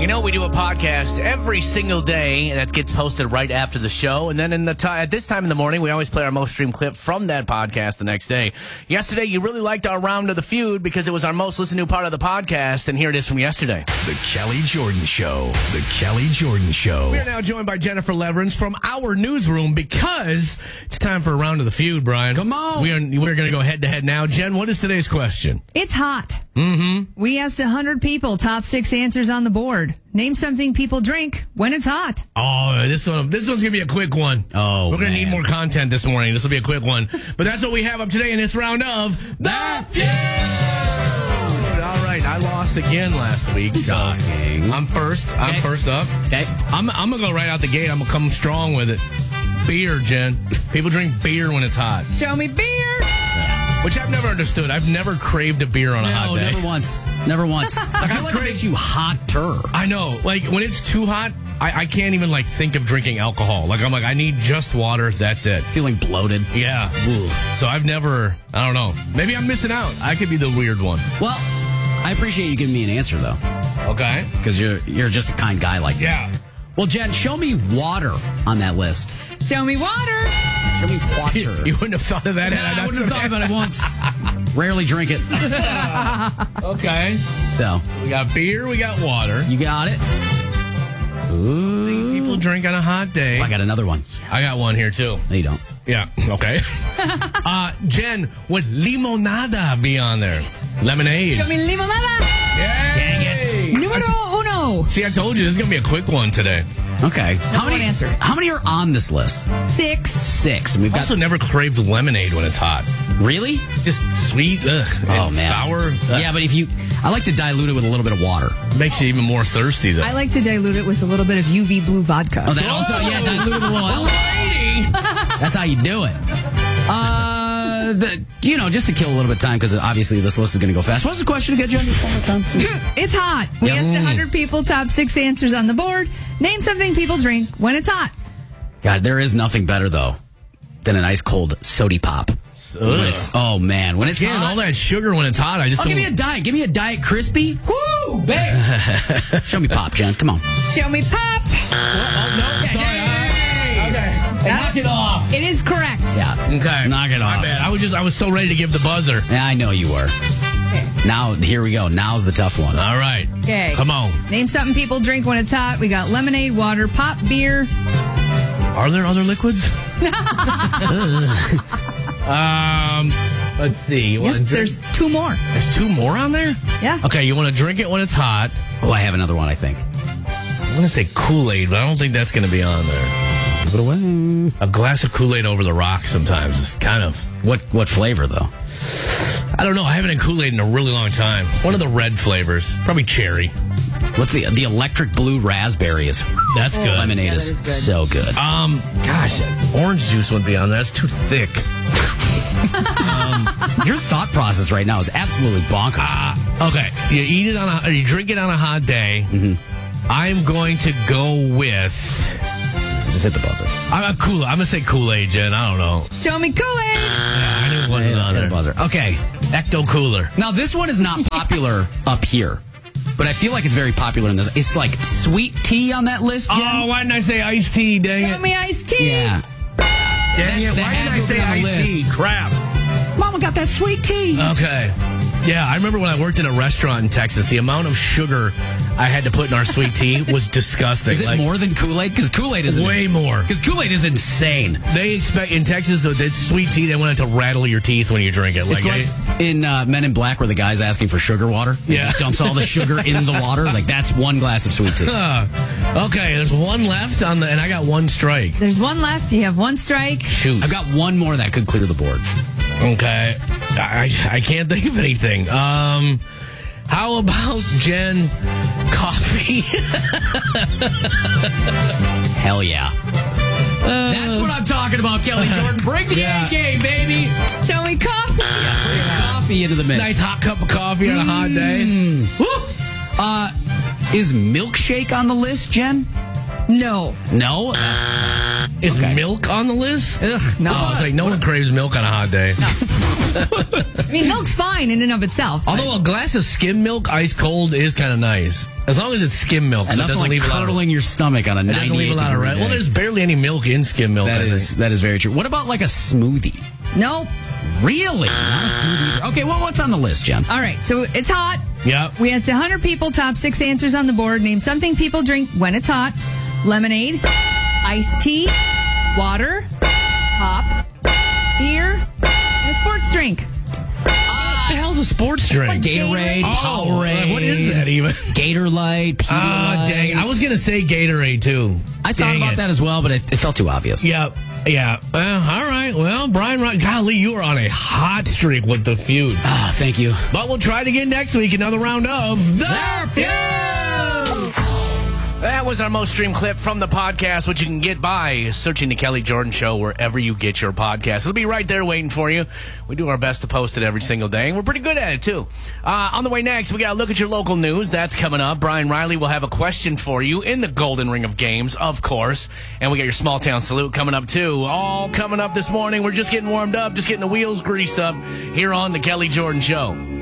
You know, we do a podcast every single day that gets posted right after the show. And then at this time in the morning, we always play our most streamed clip from that podcast the next day. Yesterday, you really liked our round of the feud because it was our most listened to part of the podcast. And here it is from yesterday. The Kelly Jordan Show. The Kelly Jordan Show. We are now joined by Jennifer Leverins from our newsroom because it's time for a round of the feud, Brian. Come on. We're going to go head to head now. Jen, what is today's question? It's hot. Mm-hmm. We asked 100 people, top 6 answers on the board. Name something people drink when it's hot. Oh, this one's going to be a quick one. Oh, we're going to man. need more content this morning. This will be a quick one. But that's what we have up today in this round of The Feud. All right, I lost again last week. So I'm first. I'm first up. Okay. I'm going to go right out the gate. I'm going to come strong with it. Beer, Jen. People drink beer when it's hot. Show me beer. Which I've never understood. I've never craved a beer on a hot day. Never once. Never once. I feel like it makes you hotter. I know. Like, when it's too hot, I can't even, think of drinking alcohol. I need just water. That's it. Feeling bloated. Yeah. Ooh. So I've never, I don't know. Maybe I'm missing out. I could be the weird one. Well, I appreciate you giving me an answer, though. Okay. Because you're just a kind guy like that. Yeah. Well, Jen, show me water on that list. Show me water. Show me water. You wouldn't have thought of that had I I wouldn't have thought about it once. Rarely drink it. Okay. So, We got beer, we got water. you got it. Ooh. People drink on a hot day. I got another one. I got one here, too. No, you don't. Yeah, okay. Jen, would limonada be on there? Lemonade. Show me limonada. Yeah. Dang it. Numero uno. See, I told you, this is going to be a quick one today. Okay. Number one answer. How many are on this list? 6. 6. And we've got. Also never craved lemonade when it's hot. Really? Just sweet, and man. sour. Yeah, but I like to dilute it with a little bit of water. Makes you even more thirsty, though. I like to dilute it with a little bit of UV blue vodka. Oh, that also, dilute it with a little. That's how you do it. Just to kill a little bit of time, because obviously this list is going to go fast. What's the question again, Jen? Just one more time. It's hot. We asked 100 people, top 6 answers on the board. Name something people drink when it's hot. God, there is nothing better, though, than an ice cold sody pop. When it's Again, hot. all that sugar when it's hot, I just don't... Give me a diet. Give me a Diet Crispy. Woo, babe. Show me pop, Jen. Come on. Show me pop. no, sorry. Okay. Knock it off. It is correct. Yeah. Okay. Knock it My off. bad. I was so ready to give the buzzer. Yeah, I know you were. Now, here we go. Now's the tough one. All right. Okay. Come on. Name something people drink when it's hot. We got lemonade, water, pop, beer. Are there other liquids? Let's see. You want Yes, to drink? there's 2 more. There's 2 more on there? Yeah. Okay, you want to drink it when it's hot. Oh, I have another one, I think. I'm going to say Kool-Aid, but I don't think that's going to be on there. Give it away. A glass of Kool-Aid over the rocks sometimes is kind of... What flavor, though? I don't know. I haven't had Kool-Aid in a really long time. One of the red flavors. Probably cherry. What's the electric blue raspberry is? That's good. Lemonade Yeah, is that is good. so good. Gosh, orange juice wouldn't be on there. That's too thick. Your thought process right now is absolutely bonkers. Okay, you drink it on a hot day. Mm-hmm. I'm going to go with... Just hit the buzzer. I'm going to say Kool-Aid, Jen. I don't know. Show me Kool-Aid. I knew it wasn't on Hit there. the buzzer. Okay. Ecto Cooler. Now, this one is not popular up here, but I feel like it's very popular in this. It's like sweet tea on that list, Jen. Oh, why didn't I say iced tea? Dang Show it. me iced tea. Yeah. Dang it. that Why had didn't I to say be on the iced list. tea? Crap. Mama got that sweet tea. Okay. Yeah, I remember when I worked in a restaurant in Texas, the amount of sugar I had to put in our sweet tea was disgusting. Is it more than Kool-Aid? Because Kool-Aid is Way more. Because Kool-Aid is insane. They expect in Texas with it's sweet tea. They want it to rattle your teeth when you drink it. It's like in Men in Black where the guy's asking for sugar water. Yeah. He dumps all the sugar in the water. Like, that's one glass of sweet tea. Okay, there's one left and I got one strike. There's 1 left. You have 1 strike. Shoot. I've got one more that could clear the boards. Okay, I can't think of anything. How about Jen coffee? Hell yeah. That's what I'm talking about, Kelly Jordan. Bring the A game, baby. Show me coffee. Bring coffee into the mix. Nice hot cup of coffee on a hot day. Woo. Is milkshake on the list, Jen? No. No? Is milk on the list? Ugh, no. Oh, I was like, no one craves milk on a hot day. I mean, milk's fine in and of itself. Although a glass of skim milk, ice cold, is kind of nice. As long as it's skim milk, so it doesn't leave a lot of curdling your stomach on a 98 doesn't leave a lot of red. Well, there's barely any milk in skim milk. That is very true. What about like a smoothie? Nope. Really? Not a smoothie. Okay, well, what's on the list, Jen? All right, so it's hot. Yep. We asked 100 people, top 6 answers on the board. Name something people drink when it's hot. Lemonade, iced tea, water, pop, beer, and a sports drink. What the hell's a sports drink? Gatorade, Powerade. What is that even? Gator Light, Pedialyte. Dang. I was going to say Gatorade, too. I thought about that as well, but it felt too obvious. Yep. Yeah. All right. Well, Brian, golly, you are on a hot streak with the feud. Oh, thank you. But we'll try it again next week. Another round of The Feud. That was our most streamed clip from the podcast, which you can get by searching The Kelly Jordan Show wherever you get your podcast. It'll be right there waiting for you. We do our best to post it every single day, and we're pretty good at it, too. On the way next, we got to look at your local news. That's coming up. Brian Riley will have a question for you in the Golden Ring of Games, of course. And we got your Small Town Salute coming up, too. All coming up this morning. We're just getting warmed up, just getting the wheels greased up here on The Kelly Jordan Show.